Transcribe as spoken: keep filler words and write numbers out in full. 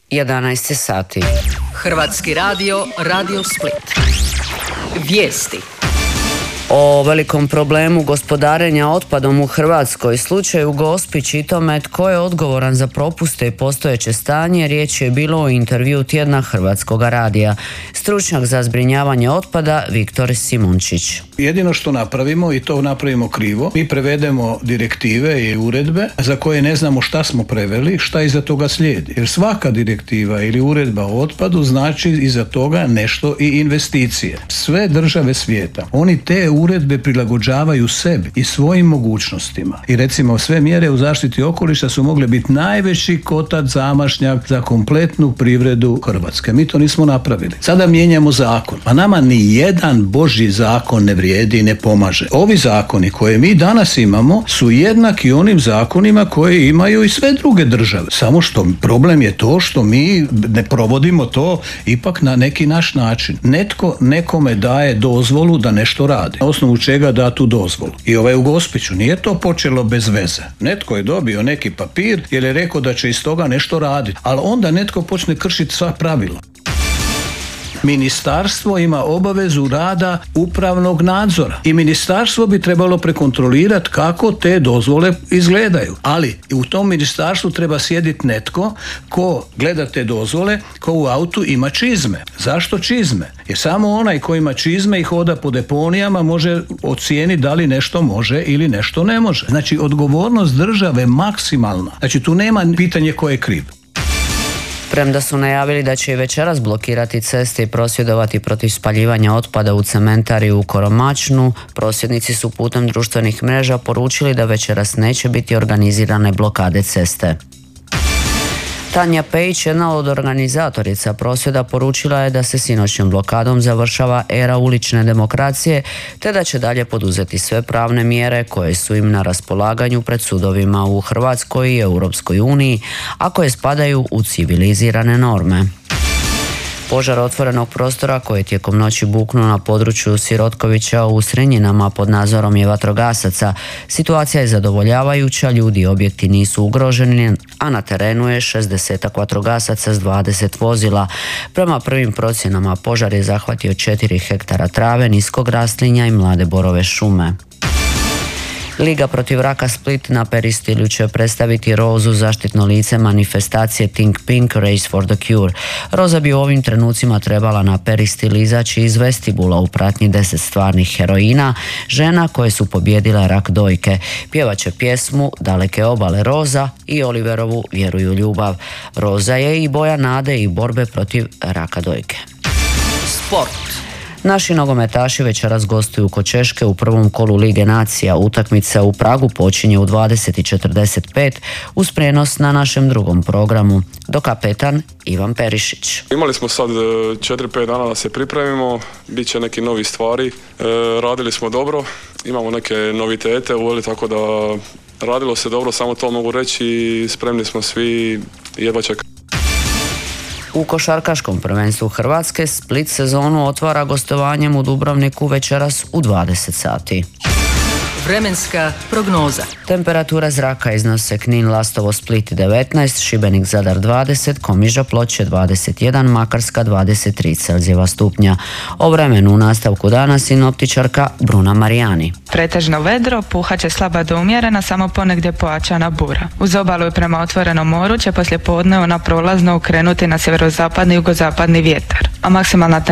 jedanaest sati. Hrvatski radio, Radio Split. Vijesti. O velikom problemu gospodarenja otpadom u Hrvatskoj, slučaju Gospić i tome tko je odgovoran za propuste i postojeće stanje, riječ je bilo u intervju tjedna Hrvatskog radija. Stručnjak za zbrinjavanje otpada Viktor Simončić. Jedino što napravimo, i to napravimo krivo, mi prevedemo direktive i uredbe za koje ne znamo šta smo preveli, šta iza toga slijedi. Jer svaka direktiva ili uredba o otpadu znači iza toga nešto i investicije. Sve države svijeta, oni te uredbe prilagođavaju sebi i svojim mogućnostima. I recimo sve mjere u zaštiti okoliša su mogle biti najveći kotač zamašnjak za kompletnu privredu Hrvatske. Mi to nismo napravili. Sada mijenjamo zakon. A nama ni jedan božji zakon ne vrijedi i ne pomaže. Ovi zakoni koje mi danas imamo su jednaki onim zakonima koje imaju i sve druge države. Samo što problem je to što mi ne provodimo to ipak na neki naš način. Netko nekome daje dozvolu da nešto radi. Na osnovu čega da tu dozvolu. I ovaj u Gospiću nije to počelo bez veze. Netko je dobio neki papir jer je rekao da će iz toga nešto raditi. Ali onda netko počne kršiti sva pravila. Ministarstvo ima obavezu rada upravnog nadzora i ministarstvo bi trebalo prekontrolirati kako te dozvole izgledaju. Ali u tom ministarstvu treba sjediti netko ko gleda te dozvole, ko u autu ima čizme. Zašto čizme? Jer samo onaj ko ima čizme i hoda po deponijama može ocijeniti da li nešto može ili nešto ne može. Znači odgovornost države maksimalna. Znači tu nema pitanje ko je kriv. Premda su najavili da će i večeras blokirati ceste i prosvjedovati protiv spaljivanja otpada u cementariju u Koromačnu, prosvjednici su putem društvenih mreža poručili da večeras neće biti organizirane blokade ceste. Tanja Pejić, jedna od organizatorica prosvjeda, poručila je da se sinoćnom blokadom završava era ulične demokracije, te da će dalje poduzeti sve pravne mjere koje su im na raspolaganju pred sudovima u Hrvatskoj i Europskoj uniji, a koje spadaju u civilizirane norme. Požar otvorenog prostora koji je tijekom noći buknuo na području Sirotkovića u Srenjinama pod nadzorom je vatrogasaca. Situacija je zadovoljavajuća, ljudi i objekti nisu ugroženi, a na terenu je šezdesetak vatrogasaca s dvadeset vozila. Prema prvim procjenama požar je zahvatio četiri hektara trave, niskog raslinja i mlade borove šume. Liga protiv raka Split na Peristilju će predstaviti Rozu, zaštitno lice manifestacije Think Pink Race for the Cure. Roza bi u ovim trenucima trebala na Peristil izaći iz vestibula u pratnji deset stvarnih heroina, žena koje su pobijedile rak dojke. Pjevaće pjesmu Daleke obale Roza i Oliverovu Vjeruju ljubav. Roza je i boja nade i borbe protiv raka dojke. Sport. Naši nogometaši večeras gostuju kod Češke u prvom kolu Lige nacija. Utakmica u Pragu počinje u dvadeset i četrdeset pet uz prijenos na našem drugom programu. Do kapetan Ivan Perišić. Imali smo sad četiri pet dana da se pripremimo, bit će neki novi stvari. E, radili smo dobro, imamo neke novitete uveli, tako da radilo se dobro, samo to mogu reći i spremni smo svi, jedva čekamo. U košarkaškom prvenstvu Hrvatske Split sezonu otvara gostovanjem u Dubrovniku večeras u dvadeset sati. Vremenska prognoza. Temperatura zraka iznose Knin, Lastovo, Split devetnaest, Šibenik, Zadar dvadeset, Komiža, Ploče dvadeset jedan, Makarska dvadeset tri Celzijeva stupnja. O vremenu u nastavku dana sinoptičarka Bruna Marijani. Pretežno vedro, puhat će slaba do umjerena, samo ponegdje pojačana bura. Uz obalu i prema otvorenom moru će poslije podne ona prolazno ukrenuti na sjeverozapadni i jugozapadni vjetar, a maksimalna temperatura